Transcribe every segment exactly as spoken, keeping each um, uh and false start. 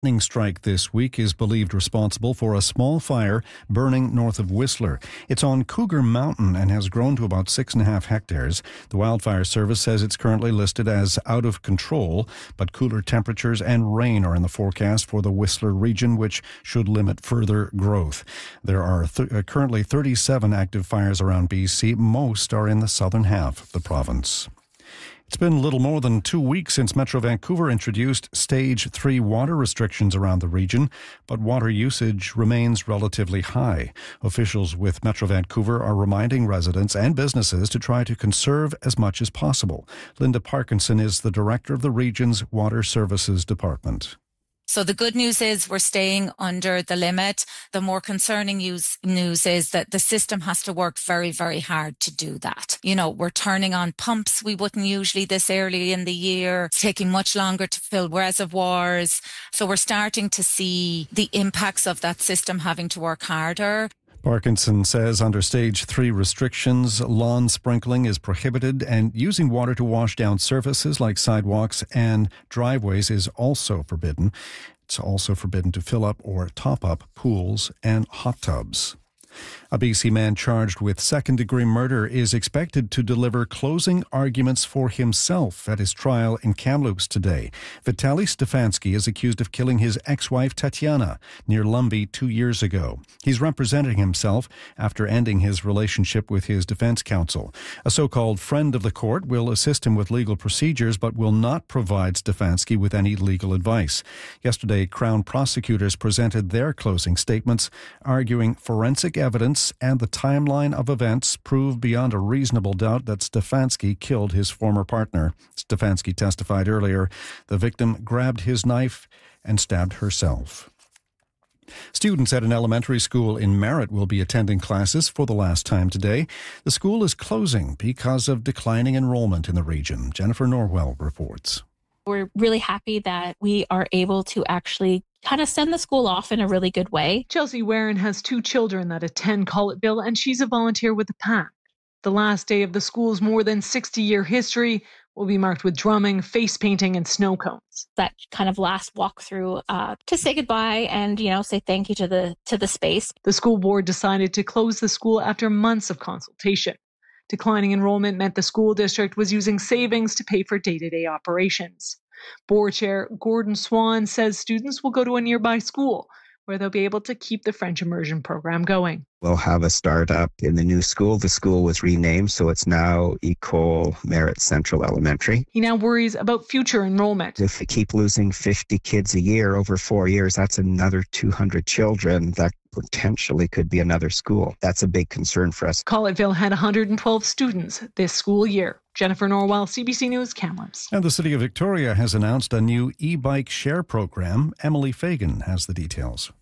lightning strike this week is believed responsible for a small fire burning north of Whistler. It's on Cougar Mountain and has grown to about six and a half hectares. The Wildfire Service says it's currently listed as out of control, but cooler temperatures and rain are in the forecast for the Whistler region, which should limit further growth. There are th- uh, currently thirty-seven active fires around B C. Most are in the southern half of the province. It's been a little more than two weeks since Metro Vancouver introduced Stage three water restrictions around the region, but water usage remains relatively high. Officials with Metro Vancouver are reminding residents and businesses to try to conserve as much as possible. Linda Parkinson is the director of the region's Water Services Department. So the good news is we're staying under the limit. The more concerning news, news is that the system has to work very, very hard to do that. You know, we're turning on pumps we wouldn't usually this early in the year. It's taking much longer to fill reservoirs. So we're starting to see the impacts of that system having to work harder. Parkinson says under Stage three restrictions, lawn sprinkling is prohibited and using water to wash down surfaces like sidewalks and driveways is also forbidden. It's also forbidden to fill up or top up pools and hot tubs. A B C man charged with second-degree murder is expected to deliver closing arguments for himself at his trial in Kamloops today. Vitaly Stefanski is accused of killing his ex-wife Tatiana near Lumbee two years ago. He's representing himself after ending his relationship with his defense counsel. A so-called friend of the court will assist him with legal procedures but will not provide Stefanski with any legal advice. Yesterday, Crown prosecutors presented their closing statements, arguing forensic evidence and the timeline of events prove beyond a reasonable doubt that Stefanski killed his former partner. Stefanski testified earlier the victim grabbed his knife and stabbed herself. Students at an elementary school in Merritt will be attending classes for the last time today. The school is closing because of declining enrollment in the region. Jennifer Norwell reports. We're really happy that we are able to actually kind of send the school off in a really good way. Chelsea Warren has two children that attend Collettville, and she's a volunteer with the PAC. The last day of the school's more than sixty-year history will be marked with drumming, face painting, and snow cones. That kind of last walk through uh, to say goodbye and, you know, say thank you to the to the space. The school board decided to close the school after months of consultation. Declining enrollment meant the school district was using savings to pay for day-to-day operations. Board Chair Gordon Swan says students will go to a nearby school where they'll be able to keep the French immersion program going. We'll have a startup in the new school. The school was renamed, so it's now Ecole Merritt Central Elementary. He now worries about future enrollment. If we keep losing fifty kids a year over four years, that's another two hundred children that potentially could be another school. That's a big concern for us. Collettville had one hundred twelve students this school year. Jennifer Norwell, C B C News, Kamloops. And the City of Victoria has announced a new e-bike share program. Emily Fagan has the details.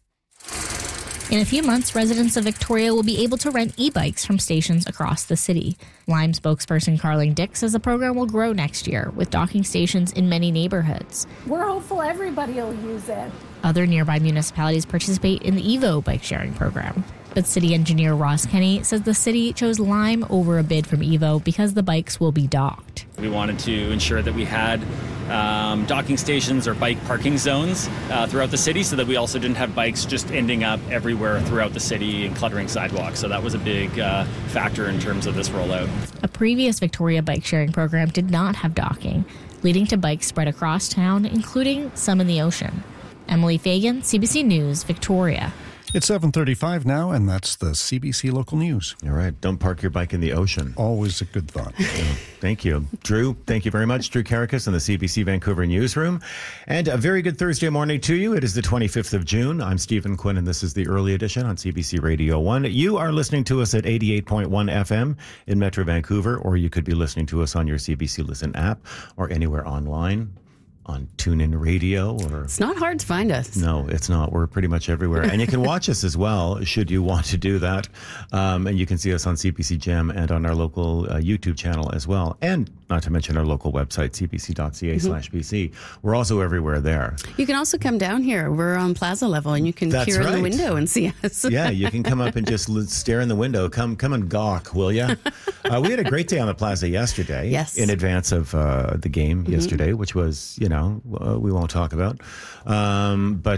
In a few months, residents of Victoria will be able to rent e-bikes from stations across the city. Lime spokesperson Carling Dick says the program will grow next year, with docking stations in many neighborhoods. We're hopeful everybody will use it. Other nearby municipalities participate in the Evo bike sharing program. But city engineer Ross Kenny says the city chose Lime over a bid from Evo because the bikes will be docked. We wanted to ensure that we had um, docking stations or bike parking zones uh, throughout the city so that we also didn't have bikes just ending up everywhere throughout the city and cluttering sidewalks. So that was a big uh, factor in terms of this rollout. A previous Victoria bike sharing program did not have docking, leading to bikes spread across town, including some in the ocean. Emily Fagan, C B C News, Victoria. It's seven thirty-five now, and that's the C B C Local News. All right. Don't park your bike in the ocean. Always a good thought. Yeah. Thank you. Drew, thank you very much. Drew Karakis in the C B C Vancouver newsroom. And a very good Thursday morning to you. It is the twenty-fifth of June. I'm Stephen Quinn, and this is the early edition on C B C Radio one. You are listening to us at eighty-eight point one F M in Metro Vancouver, or you could be listening to us on your C B C Listen app or anywhere online. On TuneIn Radio or... It's not hard to find us. No, it's not. We're pretty much everywhere. And you can watch us as well, should you want to do that. Um, and you can see us on C B C Gem and on our local uh, YouTube channel as well. And not to mention our local website, c b c dot c a mm-hmm. slash b c. We're also everywhere there. You can also come down here. We're on Plaza level, and you can That's peer right. in the window and see us. Yeah, you can come up and just stare in the window. Come come and gawk, will you? Uh, we had a great day on the Plaza yesterday. Yes. In advance of uh, the game mm-hmm. yesterday, which was, you know, uh, we won't talk about. Um, but